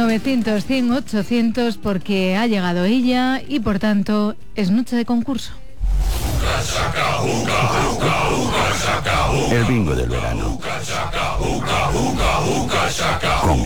900, 100, 800 porque ha llegado ella y por tanto es noche de concurso. El bingo del verano. Con